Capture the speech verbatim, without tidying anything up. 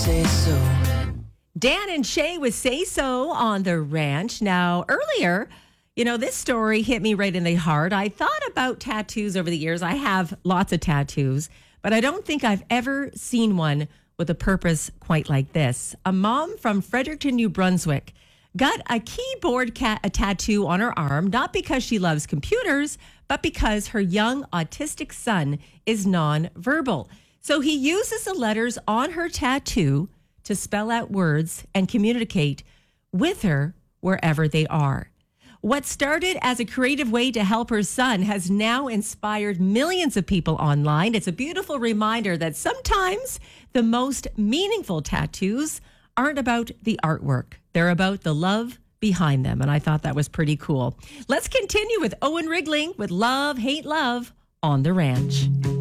Say so. Dan and Shay with Say So on the ranch. Now, earlier, you know, this story hit me right in the heart. I thought about tattoos over the years. I have lots of tattoos, but I don't think I've ever seen one with a purpose quite like this. A mom from Fredericton, New Brunswick got a keyboard cat a tattoo on her arm, not because she loves computers, but because her young autistic son is nonverbal. So he uses the letters on her tattoo to spell out words and communicate with her wherever they are. What started as a creative way to help her son has now inspired millions of people online. It's a beautiful reminder that sometimes the most meaningful tattoos aren't about the artwork. They're about the love behind them. And I thought that was pretty cool. Let's continue with Owen Rigling with Love, Hate, Love on the Ranch.